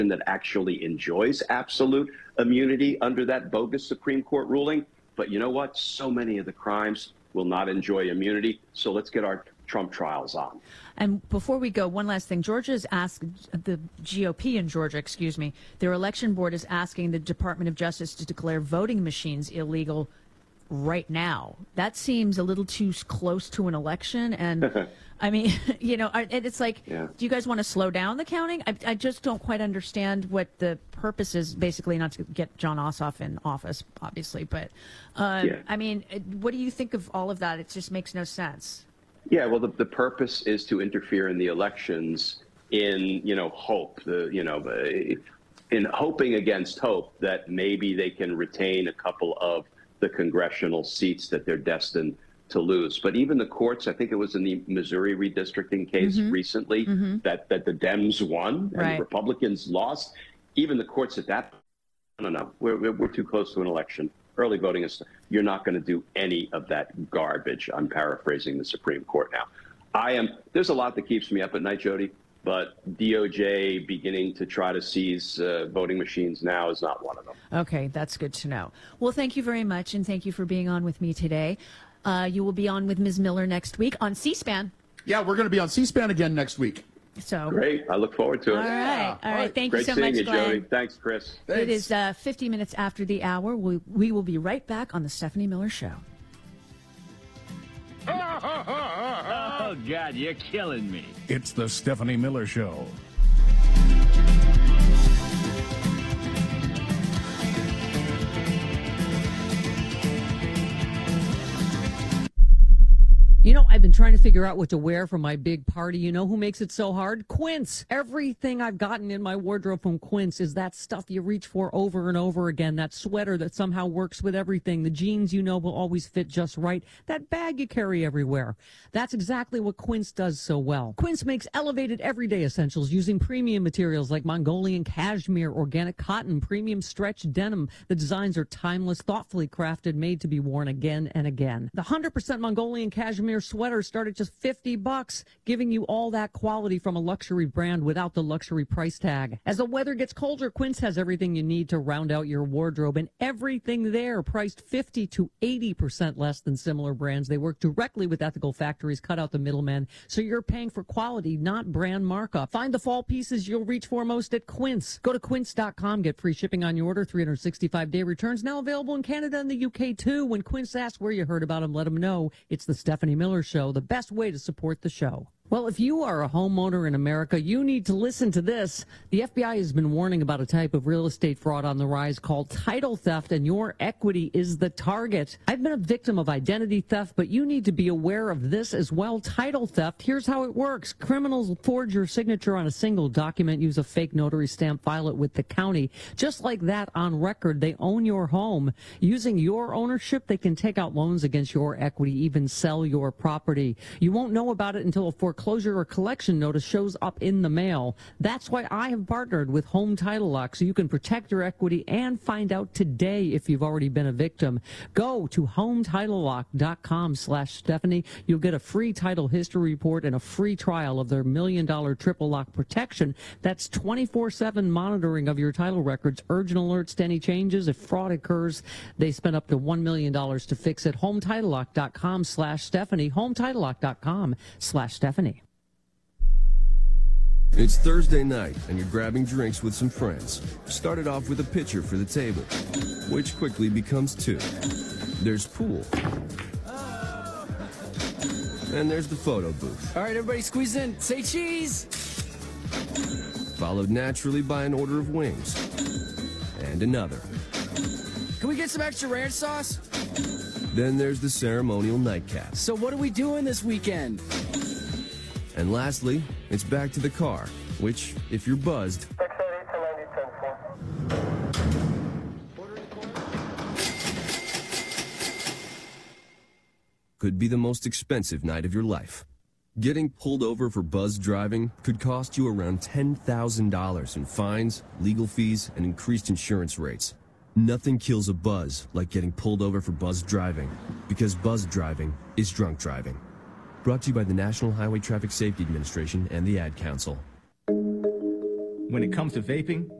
that actually enjoys absolute immunity under that bogus Supreme Court ruling. But you know what? So many of the crimes will not enjoy immunity. So let's get our Trump trials on. And before we go, one last thing. Georgia's asked, the GOP in Georgia, excuse me, their election board is asking the Department of Justice to declare voting machines illegal right now. That seems a little too close to an election. And I mean, you know, it's like, do you guys want to slow down the counting? I just don't quite understand what the purpose is, basically, not to get Jon Ossoff in office, obviously. But, I mean, what do you think of all of that? It just makes no sense. Yeah, well, the purpose is to interfere in the elections in, hope, in hoping against hope that maybe they can retain a couple of the congressional seats that they're destined to lose. But even the courts, I think it was in the Missouri redistricting case recently that the Dems won and the Republicans lost. Even the courts at that point, no, we're too close to an election. Early voting is, you're not going to do any of that garbage. I'm paraphrasing the Supreme Court now. There's a lot that keeps me up at night, Jody, but DOJ beginning to try to seize voting machines now is not one of them. Okay, that's good to know. Well, thank you very much, and thank you for being on with me today. You will be on with Ms. Miller next week on C-SPAN. Yeah, we're going to be on C-SPAN again next week. So great. I look forward to it. All right. Thank you so much, Great seeing you, Glenn. Jody. Thanks, Chris. Thanks. It is 50 minutes after the hour. We will be right back on the Stephanie Miller Show. Oh, God, you're killing me. It's the Stephanie Miller Show. You know, I've been trying to figure out what to wear for my big party. You know who makes it so hard? Quince. Everything I've gotten in my wardrobe from Quince is that stuff you reach for over and over again. That sweater that somehow works with everything. The jeans you know will always fit just right. That bag you carry everywhere. That's exactly what Quince does so well. Quince makes elevated everyday essentials using premium materials like Mongolian cashmere, organic cotton, premium stretch denim. The designs are timeless, thoughtfully crafted, made to be worn again and again. The 100% Mongolian cashmere sweaters start at just $50, giving you all that quality from a luxury brand without the luxury price tag. As the weather gets colder, Quince has everything you need to round out your wardrobe, and everything there priced 50 to 80% less than similar brands. They work directly with ethical factories, cut out the middlemen, so you're paying for quality, not brand markup. Find the fall pieces you'll reach for most at Quince. Go to quince.com, get free shipping on your order, 365-day returns, now available in Canada and the UK too. When Quince asks where you heard about them, let them know it's the Stephanie Miller Show, the best way to support the show. Well, if you are a homeowner in America, you need to listen to this. The FBI has been warning about a type of real estate fraud on the rise called title theft, and your equity is the target. I've been a victim of identity theft, but you need to be aware of this as well. Title theft, here's how it works. Criminals forge your signature on a single document, use a fake notary stamp, file it with the county. Just like that, on record, they own your home. Using your ownership, they can take out loans against your equity, even sell your property. You won't know about it until a foreclosure or collection notice shows up in the mail. That's why I have partnered with Home Title Lock, so you can protect your equity and find out today if you've already been a victim. Go to HomeTitleLock.com/Stephanie. You'll get a free title history report and a free trial of their $1 million triple lock protection. That's 24/7 monitoring of your title records, urgent alerts to any changes. If fraud occurs, they spend up to $1 million to fix it. HomeTitleLock.com/Stephanie. HomeTitleLock.com/Stephanie. It's Thursday night, and you're grabbing drinks with some friends. Started off with a pitcher for the table, which quickly becomes two. There's pool. And there's the photo booth. All right, everybody squeeze in. Say cheese! Followed naturally by an order of wings. And another. Can we get some extra ranch sauce? Then there's the ceremonial nightcap. So what are we doing this weekend? And lastly, it's back to the car, which, if you're buzzed, could be the most expensive night of your life. Getting pulled over for buzzed driving could cost you around $10,000 in fines, legal fees, and increased insurance rates. Nothing kills a buzz like getting pulled over for buzzed driving, because buzzed driving is drunk driving. Brought to you by the National Highway Traffic Safety Administration and the Ad Council. When it comes to vaping,